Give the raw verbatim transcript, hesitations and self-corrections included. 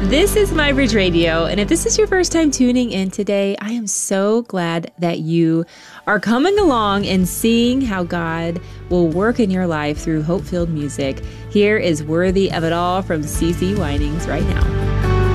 This is MyBridge Radio, and if this is your first time tuning in today, I am so glad that you are coming along and seeing how God will work in your life through hope-filled music. Here is Worthy of It All from CeCe Winings right now.